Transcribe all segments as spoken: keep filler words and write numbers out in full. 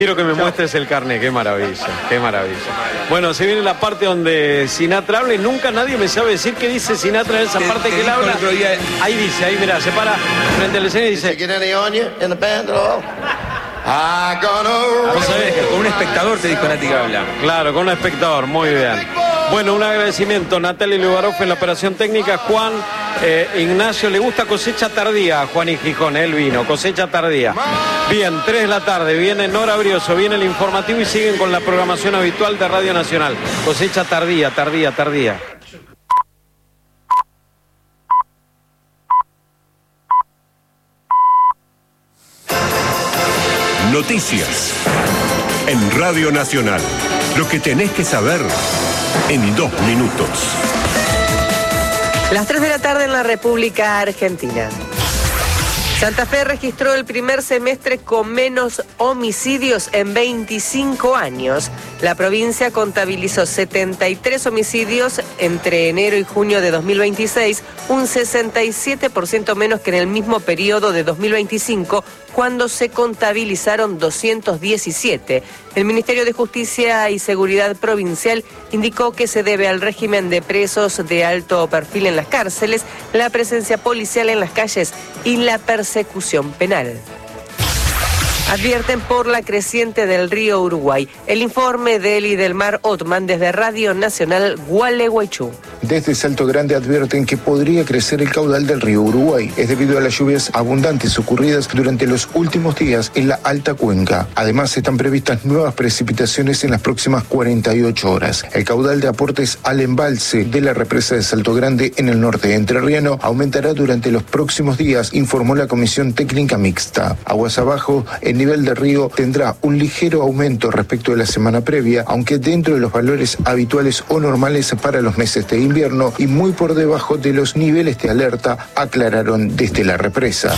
Quiero que me muestres el carnet, qué maravilla, qué maravilla. Bueno, se viene la parte donde Sinatra habla y nunca nadie me sabe decir qué dice Sinatra en esa te, parte te que él habla. Día... Ahí dice, ahí mira, se para frente al escenario y dice... Vos sabés que con un espectador te dijo Nati que habla. Claro, con un espectador, muy bien. Bueno, un agradecimiento, Natalia Lubarov en la operación técnica, Juan, eh, Ignacio, le gusta cosecha tardía, Juan y Gijón, él vino, cosecha tardía. Bien, tres de la tarde, viene Nora Brioso, viene el informativo y siguen con la programación habitual de Radio Nacional. Cosecha tardía, tardía, tardía. Noticias en Radio Nacional. Lo que tenés que saber en dos minutos. Las tres de la tarde en la República Argentina. Santa Fe registró el primer semestre con menos homicidios en veinticinco años. La provincia contabilizó setenta y tres homicidios entre enero y junio de dos mil veintiséis, un sesenta y siete por ciento menos que en el mismo periodo de dos mil veinticinco, cuando se contabilizaron doscientos diecisiete. El Ministerio de Justicia y Seguridad Provincial indicó que se debe al régimen de presos de alto perfil en las cárceles, la presencia policial en las calles y la persecución penal. Advierten por la creciente del río Uruguay. El informe de Eli del Mar Otman desde Radio Nacional Gualeguaychú. Desde Salto Grande advierten que podría crecer el caudal del río Uruguay. Es debido a las lluvias abundantes ocurridas durante los últimos días en la alta cuenca. Además, están previstas nuevas precipitaciones en las próximas cuarenta y ocho horas. El caudal de aportes al embalse de la represa de Salto Grande en el norte entrerriano aumentará durante los próximos días, informó la Comisión Técnica Mixta. Aguas abajo, el nivel del río tendrá un ligero aumento respecto de la semana previa, aunque dentro de los valores habituales o normales para los meses de invierno y muy por debajo de los niveles de alerta, aclararon desde la represa.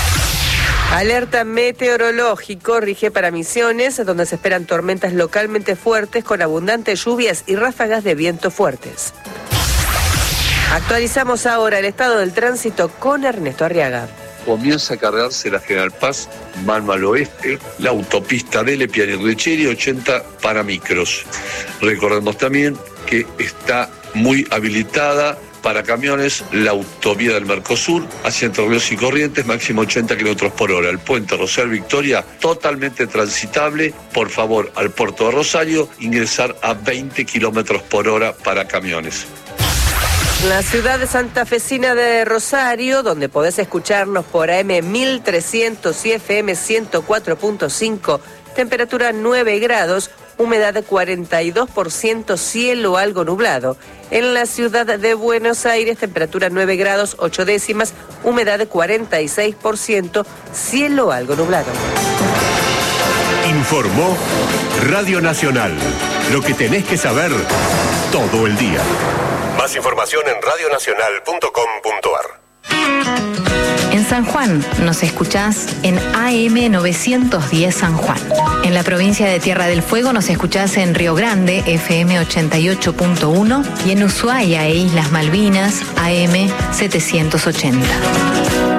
Alerta meteorológico rige para Misiones, donde se esperan tormentas localmente fuertes con abundantes lluvias y ráfagas de viento fuertes. Actualizamos ahora el estado del tránsito con Ernesto Arriaga. Comienza a cargarse la General Paz, Malma al oeste, la autopista Dele, Pianirricheri, ochenta para micros. Recordemos también que está muy habilitada para camiones la autovía del Mercosur hacia Entre Ríos y Corrientes, máximo ochenta kilómetros por hora. El puente Rosario Victoria, totalmente transitable. Por favor, al puerto de Rosario, ingresar a veinte kilómetros por hora para camiones. La ciudad de santafesina de Rosario, donde podés escucharnos por A M mil trescientos y F M ciento cuatro punto cinco, temperatura nueve grados, humedad de cuarenta y dos por ciento, cielo algo nublado. En la ciudad de Buenos Aires, temperatura nueve grados, ocho décimas, humedad de cuarenta y seis por ciento, cielo algo nublado. Informó Radio Nacional. Lo que tenés que saber todo el día. Más información en radio nacional punto com punto a r. En San Juan nos escuchás en A M novecientos diez San Juan. En la provincia de Tierra del Fuego nos escuchás en Río Grande, F M ochenta y ocho punto uno, y en Ushuaia e Islas Malvinas, A M setecientos ochenta.